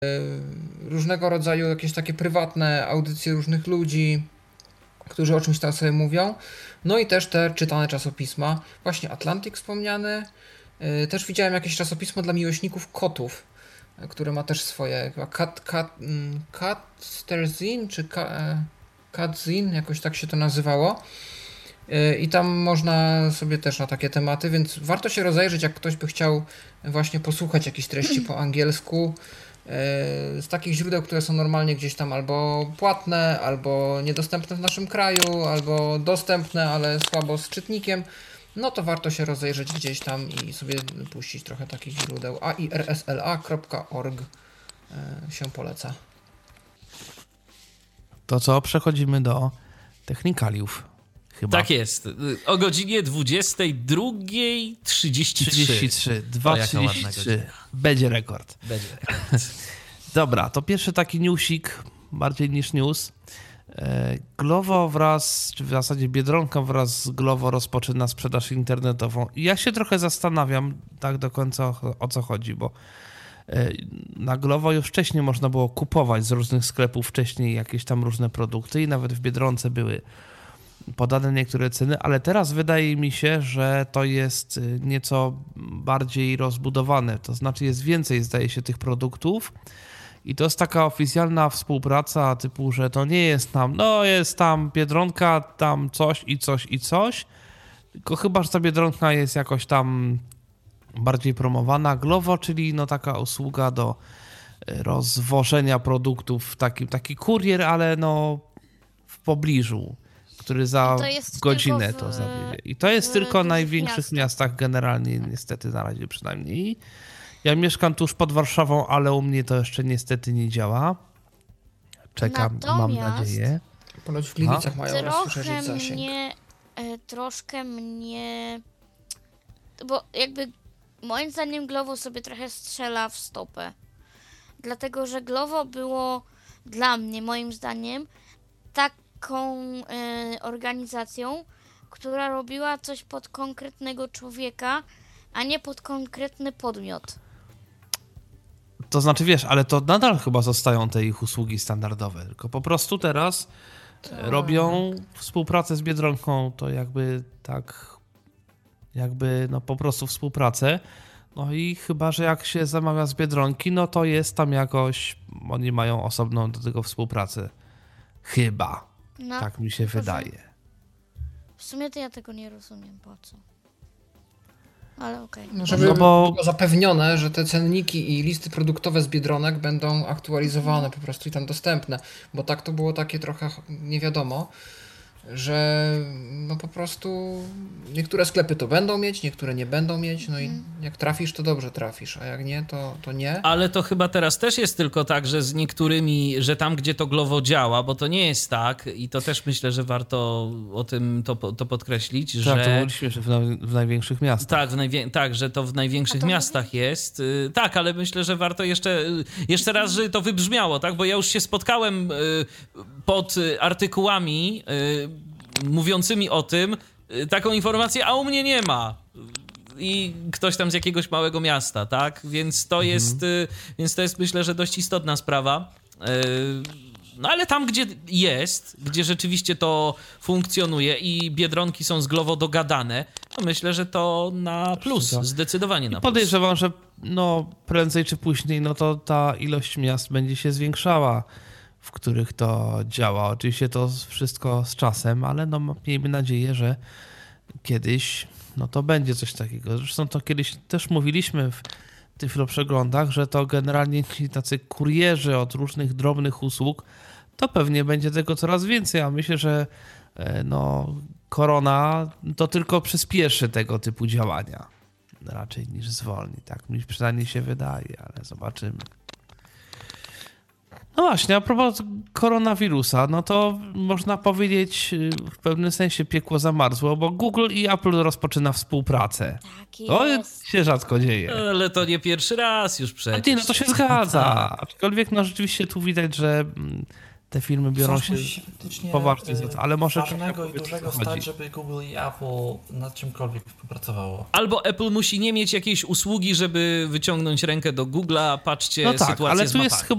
różnego rodzaju jakieś takie prywatne audycje różnych ludzi, którzy o czymś tam sobie mówią. No i też te czytane czasopisma. Właśnie Atlantic wspomniany. Też widziałem jakieś czasopismo dla miłośników kotów, które ma też swoje chyba Caterzin czy Catzin, jakoś tak się to nazywało. I tam można sobie też na takie tematy, więc warto się rozejrzeć, jak ktoś by chciał właśnie posłuchać jakichś treści po angielsku z takich źródeł, które są normalnie gdzieś tam albo płatne, albo niedostępne w naszym kraju, albo dostępne, ale słabo z czytnikiem. No to warto się rozejrzeć gdzieś tam i sobie puścić trochę takich źródeł. airsla.org się poleca. To co? Przechodzimy do technikaliów. Chyba. Tak jest. O godzinie 22:33. 2:33. Będzie rekord. Będzie rekord. Dobra, to pierwszy taki newsik, bardziej niż news. Glovo wraz, czy w zasadzie Biedronka wraz z Glovo rozpoczyna sprzedaż internetową. I ja się trochę zastanawiam tak do końca o co chodzi, bo na Glovo już wcześniej można było kupować z różnych sklepów wcześniej jakieś tam różne produkty i nawet w Biedronce były podane niektóre ceny, ale teraz wydaje mi się, że to jest nieco bardziej rozbudowane, to znaczy jest więcej, zdaje się, tych produktów i to jest taka oficjalna współpraca typu, że to nie jest tam, no jest tam Biedronka, tam coś i coś i coś, tylko chyba, że ta Biedronka jest jakoś tam bardziej promowana. Glovo, czyli no taka usługa do rozwożenia produktów, taki kurier, ale no w pobliżu, który za godzinę to zawiezie. I to jest tylko w największych miastach generalnie, niestety na razie przynajmniej. Ja mieszkam tuż pod Warszawą, ale u mnie to jeszcze niestety nie działa. Czekam, mam nadzieję. Ponoć w Gliwicach mają rozszerzyć zasięg. Troszkę mnie... Bo jakby moim zdaniem Glovo sobie trochę strzela w stopę. Dlatego, że Glovo było dla mnie, moim zdaniem, taką organizacją, która robiła coś pod konkretnego człowieka, a nie pod konkretny podmiot. To znaczy, wiesz, ale to nadal chyba zostają te ich usługi standardowe, tylko po prostu teraz robią współpracę z Biedronką, to jakby no po prostu współpracę. No i chyba, że jak się zamawia z Biedronki, no to jest tam jakoś, oni mają osobną do tego współpracę. Chyba. No, tak mi się wydaje. W sumie to ja tego nie rozumiem, po co. Ale okej. No, żeby było zapewnione, że te cenniki i listy produktowe z Biedronek będą aktualizowane po prostu i tam dostępne, bo tak to było takie trochę nie wiadomo, że no po prostu niektóre sklepy to będą mieć, niektóre nie będą mieć, no i jak trafisz, to dobrze trafisz, a jak nie, to nie. Ale to chyba teraz też jest tylko tak, że z niektórymi, że tam, gdzie to Glovo działa, bo to nie jest tak i to też myślę, że warto o tym to podkreślić, tak, że... to mówiliśmy, że w największych miastach. Tak, że to w największych miastach jest. Tak, ale myślę, że warto jeszcze raz, żeby to wybrzmiało, tak, bo ja już się spotkałem pod artykułami mówiącymi o tym taką informację, a u mnie nie ma. I ktoś tam z jakiegoś małego miasta, tak? Więc to jest myślę, że dość istotna sprawa. No ale tam, gdzie rzeczywiście to funkcjonuje i Biedronki są z Glovo dogadane, to myślę, że to na plus, zdecydowanie na plus. Podejrzewam, że no prędzej czy później, no to ta ilość miast będzie się zwiększała, w których to działa. Oczywiście to wszystko z czasem, ale no miejmy nadzieję, że kiedyś no to będzie coś takiego. Zresztą to kiedyś też mówiliśmy w Tyfloprzeglądach, że to generalnie ci tacy kurierzy od różnych drobnych usług, to pewnie będzie tego coraz więcej, a myślę, że no korona to tylko przyspieszy tego typu działania raczej niż zwolni. Tak mi przynajmniej się wydaje, ale zobaczymy. No właśnie, a propos koronawirusa, no to można powiedzieć w pewnym sensie piekło zamarzło, bo Google i Apple rozpoczyna współpracę. Tak jest. To się rzadko dzieje. Ale to nie pierwszy raz już przecież. No to się zgadza. Aczkolwiek no rzeczywiście tu widać, że te firmy biorą Coś się musi faktycznie poważnie za to, ale może ważnego i trochę dużego chodzi. stać, żeby Google i Apple nad czymkolwiek współpracowało. Albo Apple musi nie mieć jakiejś usługi, żeby wyciągnąć rękę do Google'a, patrzcie No tak, sytuację ale z tu jest mapami.